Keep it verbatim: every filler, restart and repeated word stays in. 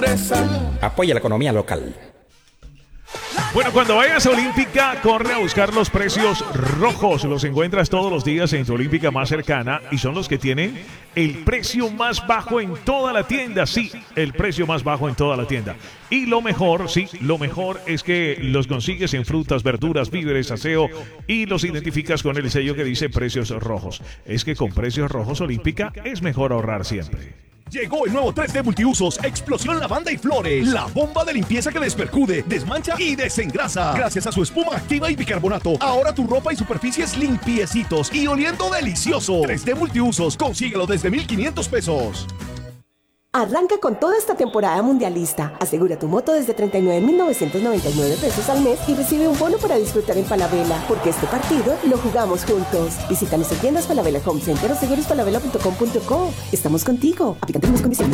empresa. Apoya la economía local. Bueno, cuando vayas a Olímpica, corre a buscar los precios rojos. Los encuentras todos los días en tu Olímpica más cercana y son los que tienen el precio más bajo en toda la tienda. Sí, el precio más bajo en toda la tienda. Y lo mejor, sí, lo mejor es que los consigues en frutas, verduras, víveres, aseo y los identificas con el sello que dice precios rojos. Es que con precios rojos Olímpica es mejor ahorrar siempre. Llegó el nuevo tres D Multiusos, Explosión Lavanda y Flores. La bomba de limpieza que despercude, desmancha y desengrasa. Gracias a su espuma activa y bicarbonato, ahora tu ropa y superficies limpiecitos y oliendo delicioso. tres D Multiusos, consíguelo desde mil quinientos pesos. Arranca con toda esta temporada mundialista. Asegura tu moto desde treinta y nueve mil novecientos noventa y nueve pesos al mes y recibe un bono para disfrutar en Falabella, porque este partido lo jugamos juntos. Visítanos en tiendas Falabella Home Center o seguros falabella punto com punto co. Estamos contigo. Aplican términos y condiciones.